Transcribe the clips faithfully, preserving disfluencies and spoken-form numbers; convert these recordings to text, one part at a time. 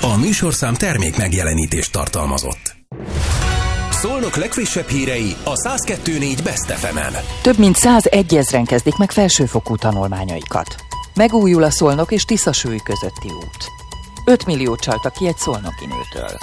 A műsorszám termék megjelenítést tartalmazott. Szolnok legfrissebb hírei a száz kettő pont négy Best ef emen. Több mint százegy ezren kezdik meg felsőfokú tanulmányaikat. Megújul a Szolnok és Tiszasúly közötti út. öt milliót csaltak ki egy szolnoki nőtől.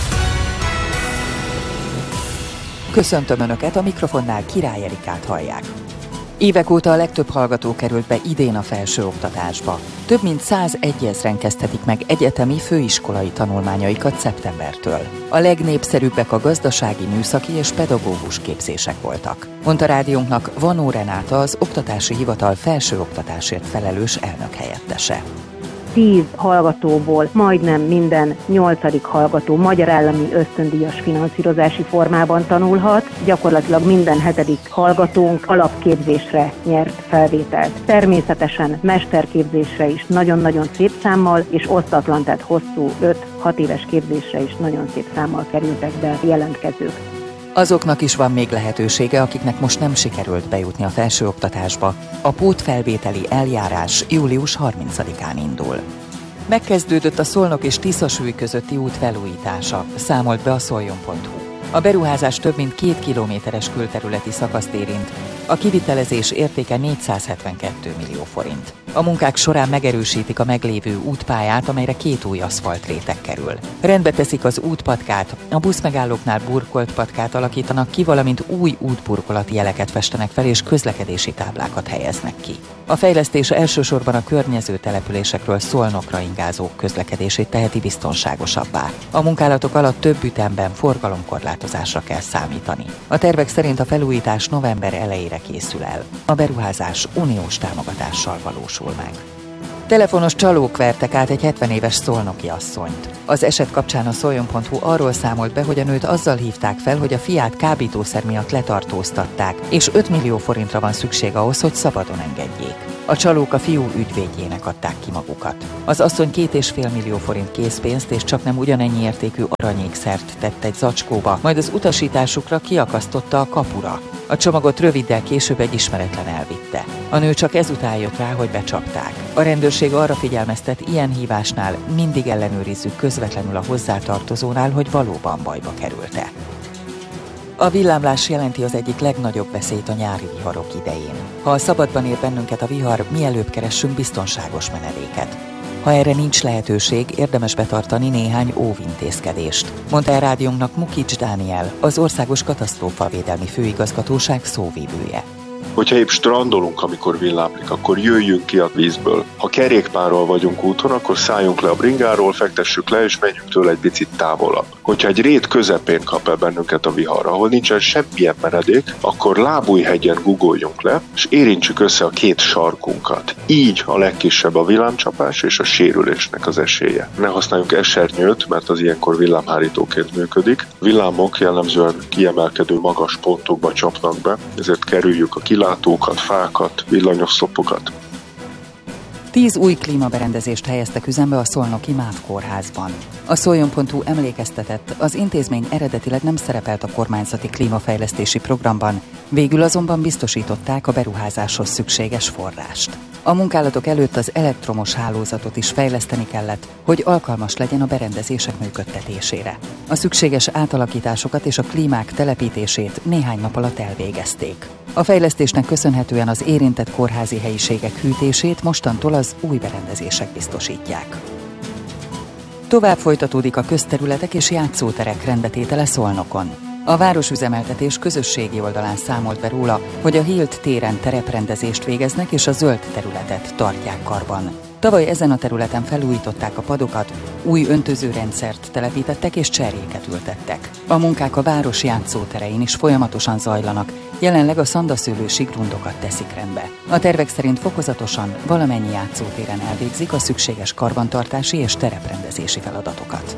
Köszöntöm Önöket, a mikrofonnál Király Erikát hallják. Évek óta a legtöbb hallgató került be idén a felsőoktatásba. Több mint százegy ezren kezdhetik meg egyetemi főiskolai tanulmányaikat szeptembertől. A legnépszerűbbek a gazdasági, műszaki és pedagógus képzések voltak, mondta rádiónknak Vanó Renáta, az Oktatási Hivatal felsőoktatásért felelős elnökhelyettese. Tíz hallgatóból majdnem minden nyolcadik hallgató magyar állami ösztöndíjas finanszírozási formában tanulhat, gyakorlatilag minden hetedik hallgatónk alapképzésre nyert felvételt. Természetesen mesterképzésre is nagyon-nagyon szép számmal, és osztatlan, tehát hosszú öt-hat éves képzésre is nagyon szép számmal kerültek be jelentkezők. Azoknak is van még lehetősége, akiknek most nem sikerült bejutni a felsőoktatásba. A pótfelvételi eljárás július harmincadikán indul. Megkezdődött a Szolnok és Tiszasúly közötti út felújítása, számolt be a szoljon pont hu. A beruházás több mint két kilométeres külterületi szakaszt érint. A kivitelezés értéke négyszázhetvenkettő millió forint. A munkák során megerősítik a meglévő útpályát, amelyre két új aszfaltréteg kerül. Rendbe teszik az útpatkát, a buszmegállóknál burkolt patkát alakítanak ki, valamint új útburkolati jeleket festenek fel és közlekedési táblákat helyeznek ki. A fejlesztés elsősorban a környező településekről Szolnokra ingázók közlekedését teheti biztonságosabbá. A munkálatok alatt több ütemben forgalomkorlátozásra kell számítani. A tervek szerint a felújítás november elejére készül el. A beruházás uniós támogatással valósul meg. Telefonos csalók vertek át egy hetven éves szolnoki asszonyt. Az eset kapcsán a szoljon pont hu arról számolt be, hogy a nőt azzal hívták fel, hogy a fiát kábítószer miatt letartóztatták, és öt millió forintra van szükség ahhoz, hogy szabadon engedjék. A csalók a fiú ügyvédjének adták ki magukat. Az asszony két és fél millió forint készpénzt és csaknem ugyanennyi értékű aranyékszert tett egy zacskóba, majd az utasításukra kiakasztotta a kapura. A csomagot röviddel később egy ismeretlen elvitte. A nő csak ezután jött rá, hogy becsapták. A rendőrség arra figyelmeztet, ilyen hívásnál mindig ellenőrizzük közvetlenül a hozzátartozónál, hogy valóban bajba került-e. A villámlás jelenti az egyik legnagyobb veszélyt a nyári viharok idején. Ha a szabadban ér bennünket a vihar, mielőbb keressünk biztonságos menedéket. Ha erre nincs lehetőség, érdemes betartani néhány óvintézkedést, mondta el rádiónknak Mukics Dániel, az Országos Katasztrófavédelmi Főigazgatóság szóvivője. Hogyha épp strandolunk, amikor villámlik, akkor jöjjünk ki a vízből. Ha kerékpárral vagyunk úton, akkor szálljunk le a bringáról, fektessük le, és menjünk tőle egy picit távolabb. Hogyha egy rét közepén kap el bennünket a vihar, ahol nincsen semmilyen menedék, akkor Lábújhegyen guggoljunk le, és érintsük össze a két sarkunkat. Így a legkisebb a villámcsapás és a sérülésnek az esélye. Ne használjunk esernyőt, mert az ilyenkor villámhárítóként működik. Villámok jellemzően kiemelkedő magas pontokba csapnak be, ezért kerüljük a kilátókat, fákat, villanyoszlopokat. Tíz új klímaberendezést helyeztek üzembe a szolnoki MÁV kórházban. A szoljon pont hu emlékeztetett, az intézmény eredetileg nem szerepelt a kormányzati klímafejlesztési programban, végül azonban biztosították a beruházáshoz szükséges forrást. A munkálatok előtt az elektromos hálózatot is fejleszteni kellett, hogy alkalmas legyen a berendezések működtetésére. A szükséges átalakításokat és a klímák telepítését néhány nap alatt elvégezték. A fejlesztésnek köszönhetően az érintett kórházi helyiségek hűtését mostantól az új berendezések biztosítják. Tovább folytatódik a közterületek és játszóterek rendbetétele Szolnokon. A városüzemeltetés közösségi oldalán számolt be róla, hogy a Hilt téren tereprendezést végeznek és a zöld területet tartják karban. Tavaly ezen a területen felújították a padokat, új öntözőrendszert telepítettek és cserjéket ültettek. A munkák a város játszóterein is folyamatosan zajlanak, jelenleg a szandaszőlő sigrundokat teszik rendbe. A tervek szerint fokozatosan valamennyi játszótéren elvégzik a szükséges karbantartási és tereprendezési feladatokat.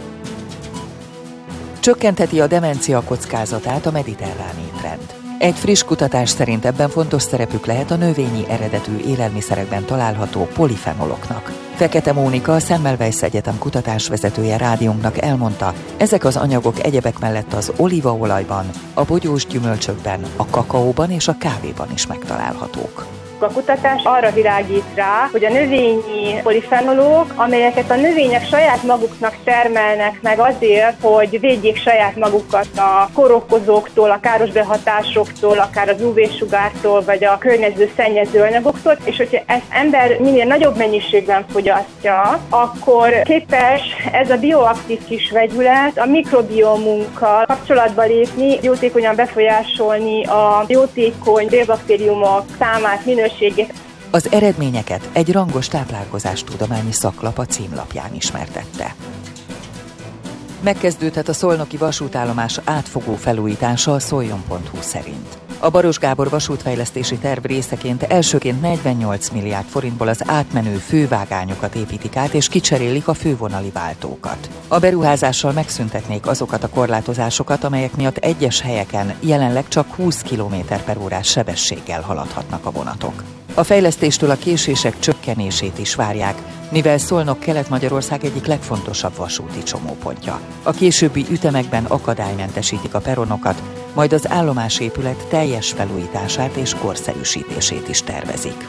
Csökkentheti a demencia kockázatát a mediterrán étrend. Egy friss kutatás szerint ebben fontos szerepük lehet a növényi eredetű élelmiszerekben található polifenoloknak. Fekete Mónika, a Semmelweis Egyetem kutatásvezetője rádiónknak elmondta, ezek az anyagok egyebek mellett az olívaolajban, a bogyós gyümölcsökben, a kakaóban és a kávéban is megtalálhatók. a kutatás arra világít rá, hogy a növényi polifenolok, amelyeket a növények saját maguknak termelnek meg azért, hogy védjék saját magukat a kórokozóktól, a káros behatásoktól, akár az ú vé-sugártól, vagy a környező szennyező anyagoktól, és hogyha ezt ember minél nagyobb mennyiségben fogyasztja, akkor képes ez a bioaktív kis vegyület a mikrobiomunkkal kapcsolatba lépni, jótékonyan befolyásolni a jótékony bélbaktériumok számát, minőségét. Az eredményeket egy rangos táplálkozástudományi szaklap a címlapján ismertette. Megkezdődhet a szolnoki vasútállomás átfogó felújítása a szoljon pont hu szerint. A Baros Gábor vasútfejlesztési terv részeként elsőként negyvennyolc milliárd forintból az átmenő fővágányokat építik át és kicserélik a fővonali váltókat. A beruházással megszüntetnék azokat a korlátozásokat, amelyek miatt egyes helyeken jelenleg csak húsz kilométer per órás sebességgel haladhatnak a vonatok. A fejlesztéstől a késések csökkenését is várják, mivel Szolnok Kelet-Magyarország egyik legfontosabb vasúti csomópontja. A későbbi ütemekben akadálymentesítik a peronokat, majd az állomásépület teljes felújítását és korszerűsítését is tervezik.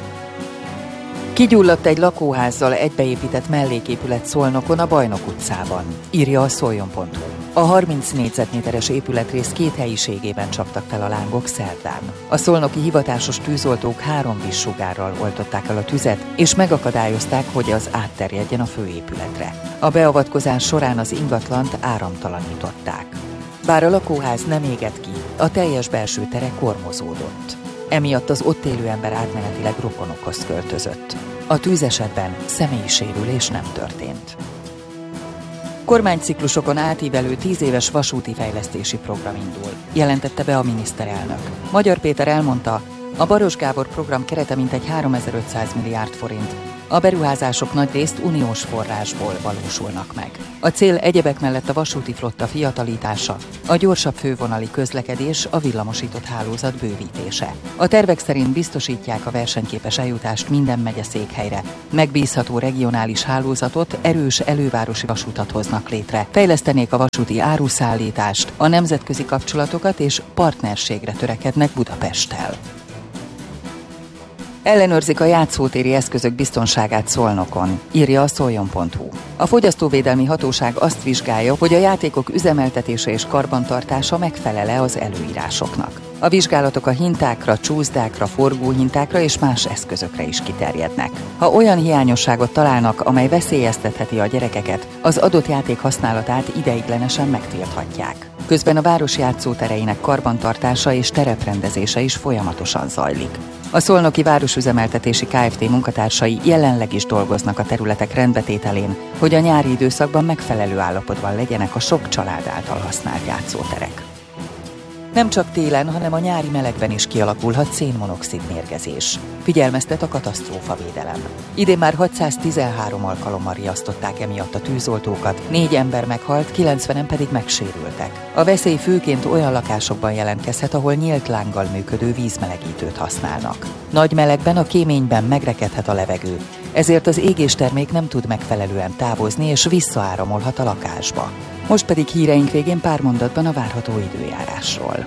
Kigyulladt egy lakóházzal egybeépített melléképület Szolnokon a Bajnok utcában, írja a szoljon pont hu. A harminc négyzetméteres épületrész két helyiségében csaptak fel a lángok szerdán. A szolnoki hivatásos tűzoltók három vízsugárral oltották el a tüzet, és megakadályozták, hogy az átterjedjen a főépületre. A beavatkozás során az ingatlant áramtalanították. Bár a lakóház nem égett ki, a teljes belső tere kormozódott. Emiatt az ott élő ember átmenetileg rokonokhoz költözött. A tűzesetben személyi sérülés nem történt. Kormányciklusokon átívelő tíz éves vasúti fejlesztési program indul, jelentette be a miniszterelnök. Magyar Péter elmondta, a Baros Gábor program kerete mintegy háromezer-ötszáz milliárd forint. A beruházások nagyrészt uniós forrásból valósulnak meg. A cél egyebek mellett a vasúti flotta fiatalítása, a gyorsabb fővonali közlekedés, a villamosított hálózat bővítése. A tervek szerint biztosítják a versenyképes eljutást minden megyeszékhelyre, megbízható regionális hálózatot, erős elővárosi vasutat hoznak létre, fejlesztenék a vasúti áruszállítást, a nemzetközi kapcsolatokat és partnerségre törekednek Budapesttel. Ellenőrzik a játszótéri eszközök biztonságát Szolnokon, írja a szoljon pont hu. A fogyasztóvédelmi hatóság azt vizsgálja, hogy a játékok üzemeltetése és karbantartása megfelel-e az előírásoknak. A vizsgálatok a hintákra, csúszdákra, forgóhintákra és más eszközökre is kiterjednek. Ha olyan hiányosságot találnak, amely veszélyeztetheti a gyerekeket, az adott játék használatát ideiglenesen megtilthatják. Közben a város játszótereinek karbantartása és tereprendezése is folyamatosan zajlik. A Szolnoki Városüzemeltetési Kft. Munkatársai jelenleg is dolgoznak a területek rendbetételén, hogy a nyári időszakban megfelelő állapotban legyenek a sok család által használt játszóterek. Nem csak télen, hanem a nyári melegben is kialakulhat szénmonoxid mérgezés. Figyelmeztet a katasztrófavédelem. Idén már hatszáztizenhárom alkalommal riasztották emiatt a tűzoltókat, négy ember meghalt, kilencvenen pedig megsérültek. A veszély főként olyan lakásokban jelentkezhet, ahol nyílt lánggal működő vízmelegítőt használnak. Nagy melegben a kéményben megrekedhet a levegő, ezért az égéstermék nem tud megfelelően távozni és visszaáramolhat a lakásba. Most pedig híreink végén pár mondatban a várható időjárásról.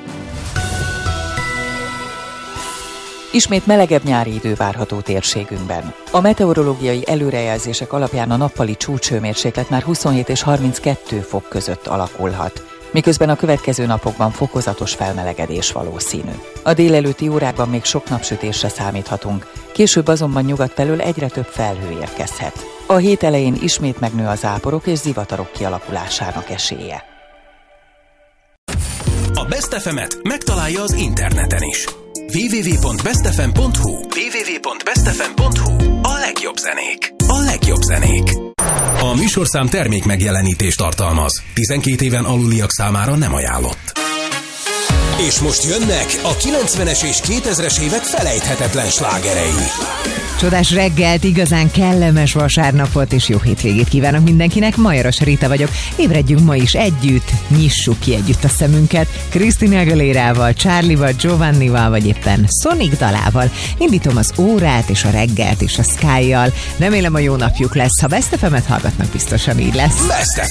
Ismét melegebb nyári idő várható térségünkben. A meteorológiai előrejelzések alapján a nappali csúcshőmérséklet már huszonhét és harminckettő fok között alakulhat, miközben a következő napokban fokozatos felmelegedés valószínű. A délelőtti órákban még sok napsütésre számíthatunk, később azonban nyugat felől egyre több felhő érkezhet. A hét elején ismét megnő a záporok és zivatarok kialakulásának esélye. A Best ef emet megtalálja az interneten is. double-u double-u double-u pont best f m pont hu double-u double-u double-u pont best f m pont hu A legjobb zenék. A legjobb zenék. A műsorszám termék megjelenítést tartalmaz. tizenkét éven aluliak számára nem ajánlott. És most jönnek a kilencvenes és kétezres évek felejthetetlen slágerei. Csodás reggelt, igazán kellemes vasárnapot és jó hétvégét kívánok mindenkinek. Majoros Rita vagyok. Ébredjünk ma is együtt, nyissuk ki együtt a szemünket. Christina Aguilérával, Charlie-val, Giovannival vagy éppen Sonic dalával. Indítom az órát és a reggelt és a Sky-jal. Remélem a jó napjuk lesz. Ha Best ef emet hallgatnak, biztosan így lesz. Best